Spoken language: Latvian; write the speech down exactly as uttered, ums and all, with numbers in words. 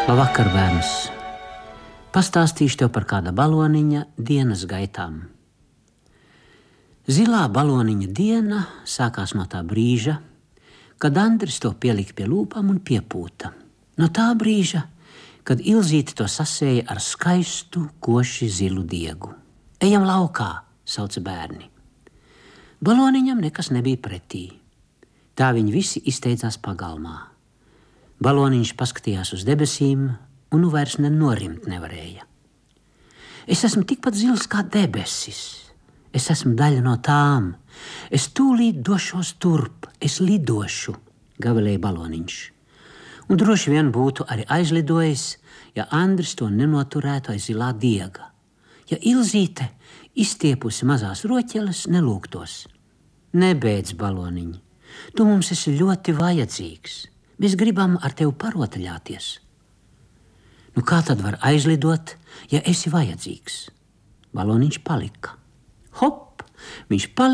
Labvakar, bērns! Pastāstīšu tev par kāda baloniņa dienas gaitām. Zilā baloniņa diena sākās no tā brīža, kad Andris to pielika pie lūpām un piepūta. No tā brīža, kad Ilzīte to sasēja ar skaistu, koši zilu diegu. Ejam laukā, sauca bērni. Baloniņam nekas nebija pretī. Tā viņi visi izteicās pagalmā. Baloniņš paskatījās uz debesīm un nu vairs nenorimt nevarēja. Es esmu tikpat zils kā debesis. Es esmu daļa no tām. Es tūlīt došos turp. Es lidošu, gavilēja baloniņš. Un droši vien būtu arī aizlidojis, ja Andris to nenoturētu aiz zilā diega. Ja Ilzīte, izstiepusi mazās roķeles, nelūgtos. Nebeidz, baloniņi. Tu mums esi ļoti vajadzīgs. Mēs gribam ar tevi parotaļāties. Nu, kā tad var aizlidot, ja esi vajadzīgs? Baloniņš palika. Hop! Viņš palika.